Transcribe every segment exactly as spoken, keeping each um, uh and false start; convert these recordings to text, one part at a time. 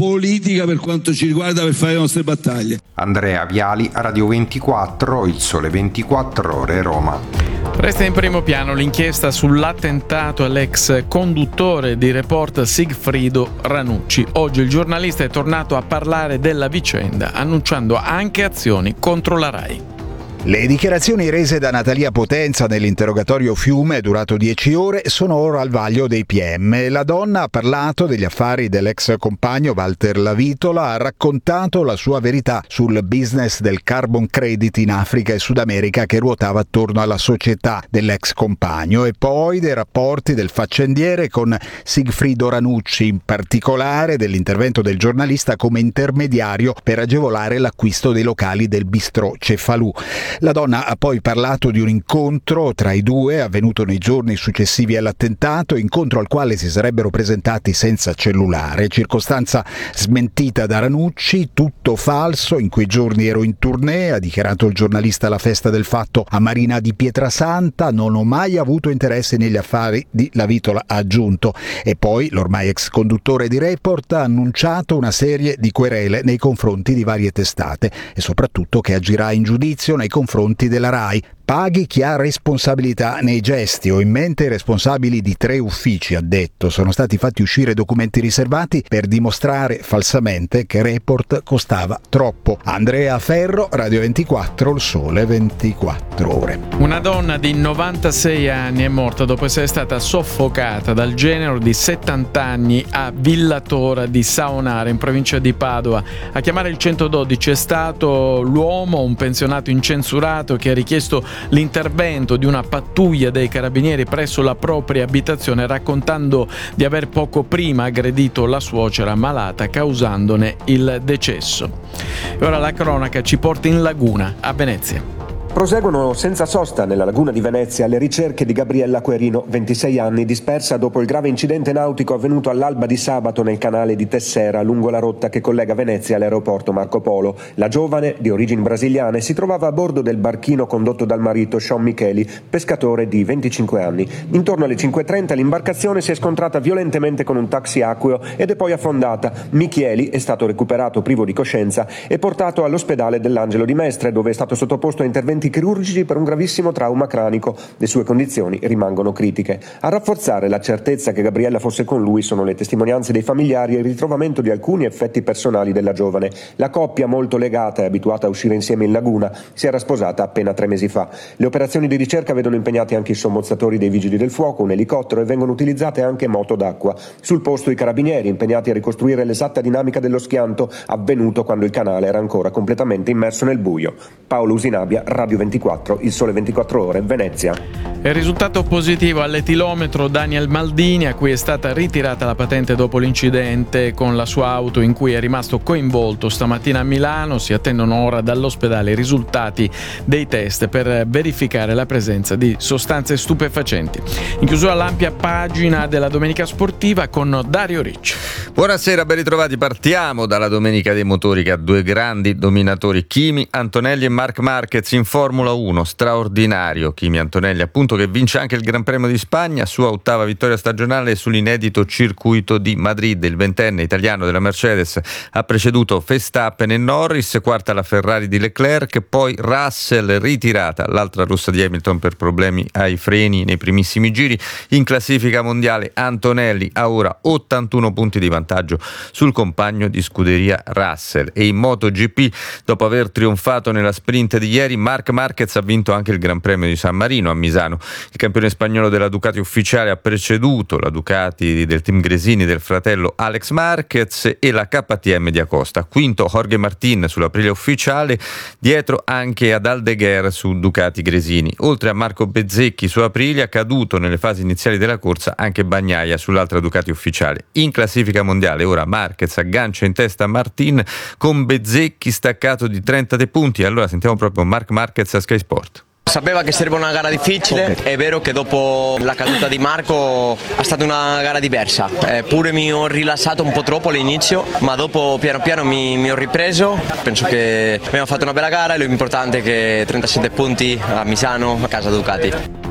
politica per quanto ci riguarda per fare le nostre battaglie. Andrea Viali, Radio ventiquattro, Il Sole ventiquattro Ore, Roma. Resta in primo piano l'inchiesta sull'attentato all'ex conduttore di Report Sigfrido Ranucci. Oggi il giornalista è tornato a parlare della vicenda, annunciando anche azioni contro la RAI. Le dichiarazioni rese da Natalia Potenza nell'interrogatorio Fiume, durato dieci ore, sono ora al vaglio dei P M. La donna ha parlato degli affari dell'ex compagno Walter Lavitola, ha raccontato la sua verità sul business del carbon credit in Africa e Sud America che ruotava attorno alla società dell'ex compagno, e poi dei rapporti del faccendiere con Sigfrido Ranucci, in particolare dell'intervento del giornalista come intermediario per agevolare l'acquisto dei locali del bistrò Cefalù. La donna ha poi parlato di un incontro tra i due avvenuto nei giorni successivi all'attentato, incontro al quale si sarebbero presentati senza cellulare, circostanza smentita da Ranucci. Tutto falso, in quei giorni ero in tournée, ha dichiarato il giornalista alla festa del fatto a Marina di Pietrasanta, non ho mai avuto interesse negli affari di Lavitola, ha aggiunto. E poi l'ormai ex conduttore di Report ha annunciato una serie di querele nei confronti di varie testate e soprattutto che agirà in giudizio nei confronti della RAI. Paghi chi ha responsabilità nei gesti. Ho in mente i responsabili di tre uffici, ha detto. Sono stati fatti uscire documenti riservati per dimostrare falsamente che Report costava troppo. Andrea Ferro, Radio ventiquattro, Il Sole ventiquattro Ore. Una donna di novantasei anni è morta dopo essere stata soffocata dal genero di settanta anni a Villatora di Saonara, in provincia di Padova. A chiamare il centododici è stato l'uomo, un pensionato incensurato, che ha richiesto l'intervento di una pattuglia dei carabinieri presso la propria abitazione, raccontando di aver poco prima aggredito la suocera malata, causandone il decesso. E ora la cronaca ci porta in laguna, a Venezia. Proseguono senza sosta nella laguna di Venezia le ricerche di Gabriella Querino, ventisei anni, dispersa dopo il grave incidente nautico avvenuto all'alba di sabato nel canale di Tessera, lungo la rotta che collega Venezia all'aeroporto Marco Polo. La giovane, di origini brasiliane, si trovava a bordo del barchino condotto dal marito Sean Micheli, pescatore di venticinque anni. Intorno alle cinque e trenta l'imbarcazione si è scontrata violentemente con un taxi acqueo ed è poi affondata. Micheli è stato recuperato privo di coscienza e portato all'ospedale dell'Angelo di Mestre, dove è stato sottoposto a interventi chirurgici per un gravissimo trauma cranico. Le sue condizioni rimangono critiche. A rafforzare la certezza che Gabriella fosse con lui sono le testimonianze dei familiari e il ritrovamento di alcuni effetti personali della giovane. La coppia, molto legata e abituata a uscire insieme in laguna, si era sposata appena tre mesi fa. Le operazioni di ricerca vedono impegnati anche i sommozzatori dei vigili del fuoco, un elicottero, e vengono utilizzate anche moto d'acqua. Sul posto i carabinieri, impegnati a ricostruire l'esatta dinamica dello schianto avvenuto quando il canale era ancora completamente immerso nel buio. Paolo Usinabia, Radio ventiquattro, Il Sole ventiquattro Ore, Venezia. Il risultato positivo all'etilometro Daniel Maldini, a cui è stata ritirata la patente dopo l'incidente con la sua auto in cui è rimasto coinvolto stamattina a Milano. Si attendono ora dall'ospedale i risultati dei test per verificare la presenza di sostanze stupefacenti. In chiusura l'ampia pagina della Domenica Sportiva con Dario Ricci. Buonasera, ben ritrovati. Partiamo dalla Domenica dei motori, che ha due grandi dominatori, Kimi Antonelli e Marc Marquez in Formula uno, straordinario Kimi Antonelli, appunto, che vince anche il Gran Premio di Spagna, sua ottava vittoria stagionale sull'inedito circuito di Madrid. Il ventenne italiano della Mercedes ha preceduto Verstappen e Norris, quarta la Ferrari di Leclerc, poi Russell, ritirata l'altra russa di Hamilton per problemi ai freni nei primissimi giri. In classifica mondiale Antonelli ha ora ottantuno punti di vantaggio sul compagno di scuderia Russell. E in MotoGP, dopo aver trionfato nella sprint di ieri, Marc Marquez ha vinto anche il Gran Premio di San Marino a Misano. Il campione spagnolo della Ducati ufficiale ha preceduto la Ducati del team Gresini del fratello Alex Marquez e la K T M di Acosta. Quinto Jorge Martin sull'Aprilia ufficiale, dietro anche ad Aldeguer su Ducati Gresini. Oltre a Marco Bezzecchi su Aprilia, caduto nelle fasi iniziali della corsa anche Bagnaia sull'altra Ducati ufficiale. In classifica mondiale ora Marquez aggancia in testa a Martin con Bezzecchi staccato di trenta punti. Allora sentiamo proprio Marc Marquez a Sky Sport. Sapeva che sarebbe una gara difficile, okay. È vero che dopo la caduta di Marco è stata una gara diversa, eppure mi ho rilassato un po' troppo all'inizio, ma dopo piano piano mi, mi ho ripreso. Penso che abbiamo fatto una bella gara e l'importante è che trentasette punti a Misano, a casa Ducati.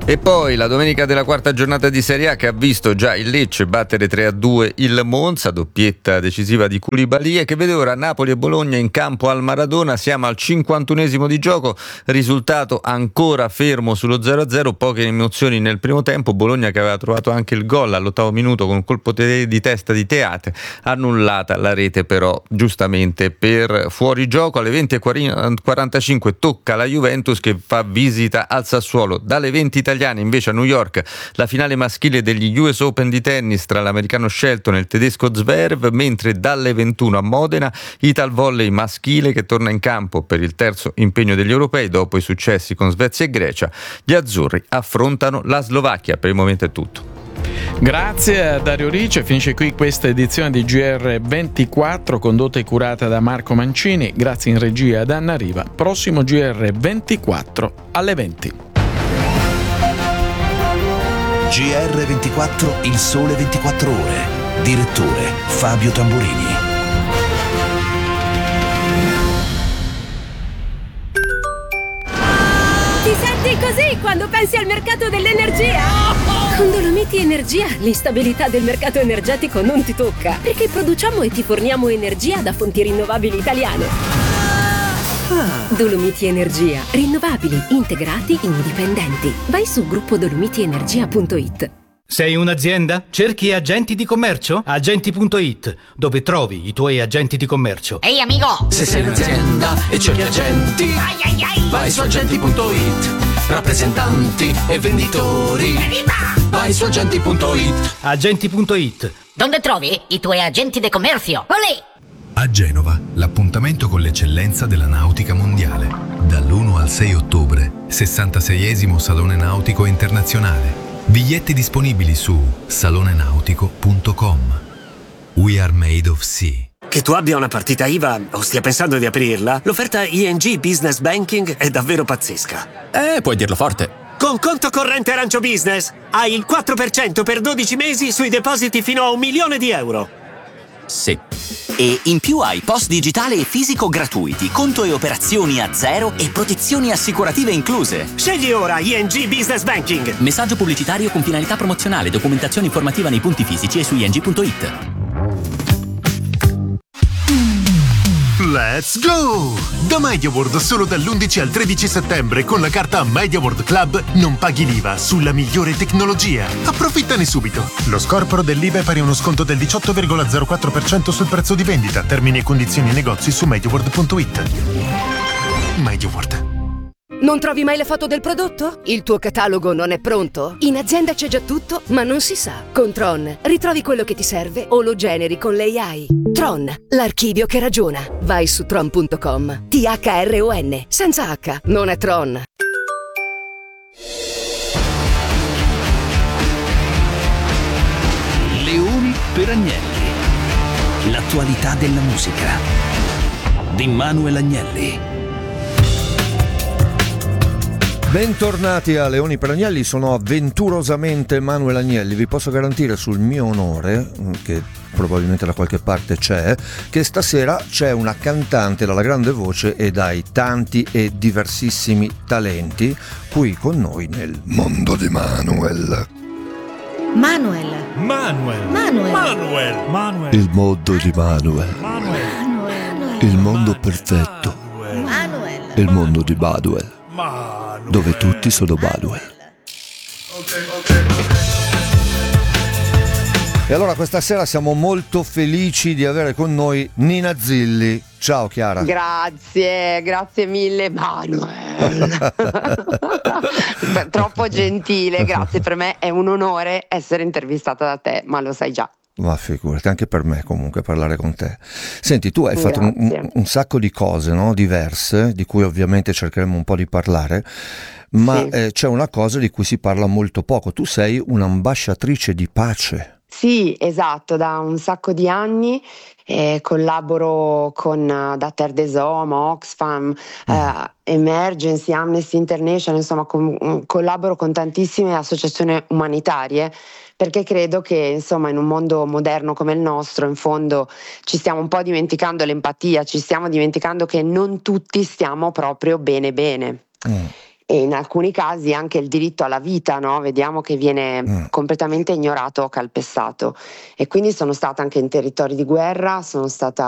E poi la domenica della quarta giornata di Serie A che ha visto già il Lecce battere tre a due il Monza, doppietta decisiva di Koulibaly, e che vede ora Napoli e Bologna in campo al Maradona. Siamo al cinquantunesimo di gioco, risultato ancora fermo sullo zero a zero, poche emozioni nel primo tempo. Bologna, che aveva trovato anche il gol all'ottavo minuto con un colpo di testa di Teate, annullata la rete però giustamente per fuorigioco. Alle venti e quarantacinque tocca la Juventus che fa visita al Sassuolo. Dalle venti italiane invece a New York la finale maschile degli U S Open di tennis tra l'americano Shelton e il tedesco Zverev, mentre dalle ventuno a Modena Ital Volley maschile che torna in campo per il terzo impegno degli europei dopo i successi con Svezia e Grecia. Gli azzurri affrontano la Slovacchia. Per il momento è tutto. Grazie a Dario Ricci. Finisce qui questa edizione di G R ventiquattro, condotta e curata da Marco Mancini. Grazie in regia ad Anna Riva. Prossimo G R ventiquattro alle venti. G R ventiquattro, il sole ventiquattro ore. Direttore Fabio Tamburini. Ti senti così quando pensi al mercato dell'energia? Con Dolomiti Energia l'instabilità del mercato energetico non ti tocca, perché produciamo e ti forniamo energia da fonti rinnovabili italiane. Dolomiti Energia, rinnovabili, integrati, indipendenti. Vai su gruppo dolomiti energia punto it. Sei un'azienda? Cerchi agenti di commercio? Agenti punto it, dove trovi i tuoi agenti di commercio. Ehi amico! Se sei un'azienda e cerchi agenti, ai ai ai. vai su agenti punto it. Rappresentanti e venditori, Evviva! vai su agenti punto it. Agenti punto it. Dove trovi i tuoi agenti di commercio? Olè! A Genova, l'appuntamento con l'eccellenza della nautica mondiale. Dall'primo al sei ottobre, sessantaseiesimo Salone Nautico Internazionale. Biglietti disponibili su salone nautico punto com. We are made of sea. Che tu abbia una partita I V A o stia pensando di aprirla, l'offerta I N G Business Banking è davvero pazzesca. Eh, puoi dirlo forte. Con conto corrente Arancio Business hai il quattro per cento per dodici mesi sui depositi fino a un milione di euro. Sì. E in più hai post digitale e fisico gratuiti, conto e operazioni a zero e protezioni assicurative incluse. Scegli ora I N G Business Banking. Messaggio pubblicitario con finalità promozionale, documentazione informativa nei punti fisici e su I N G punto it. Let's go! Da MediaWorld solo dall'undici al tredici settembre con la carta MediaWorld Club non paghi l'I V A sulla migliore tecnologia. Approfittane subito. Lo scorporo dell'I V A è pari a uno sconto del diciotto virgola zero quattro per cento sul prezzo di vendita. Termini e condizioni negozi su mediaworld punto it. MediaWorld. Non trovi mai le foto del prodotto? Il tuo catalogo non è pronto? In azienda c'è già tutto, ma non si sa. Con Tron ritrovi quello che ti serve o lo generi con l'A I. Tron, l'archivio che ragiona. Vai su tron punto com. T H R O N, senza H, non è Tron. Leoni per Agnelli. L'attualità della musica. Di Manuel Agnelli. Bentornati a Leoni per Agnelli, sono avventurosamente Manuel Agnelli. Vi posso garantire sul mio onore, che probabilmente da qualche parte c'è, che stasera c'è una cantante dalla grande voce e dai tanti e diversissimi talenti qui con noi nel mondo di Manuel. Manuel. Manuel. Manuel. Manuel. Manuel. Il mondo di Manuel. Manuel. Il mondo perfetto. Manuel. Il mondo di Baduel. Manuel. Dove tutti sono Baduel. Okay, okay. E allora questa sera siamo molto felici di avere con noi Nina Zilli. Ciao Chiara. Grazie, grazie mille Manuel. Troppo gentile, grazie. Per me è un onore essere intervistata da te, ma lo sai già. Ma figurati, anche per me comunque parlare con te. Senti, tu hai fatto un, un, un sacco di cose, no? Diverse, di cui ovviamente cercheremo un po' di parlare, ma sì. eh, c'è una cosa di cui si parla molto poco. Tu sei un'ambasciatrice di pace. Sì, esatto, da un sacco di anni eh, collaboro con uh, Da Terre des Hommes, Oxfam, mm. uh, Emergency, Amnesty International, insomma com- collaboro con tantissime associazioni umanitarie, perché credo che insomma in un mondo moderno come il nostro in fondo ci stiamo un po' dimenticando l'empatia, ci stiamo dimenticando che non tutti stiamo proprio bene bene. Mm. e in alcuni casi anche il diritto alla vita, no? Vediamo che viene mm. completamente ignorato o calpestato, e quindi sono stata anche in territori di guerra, sono stata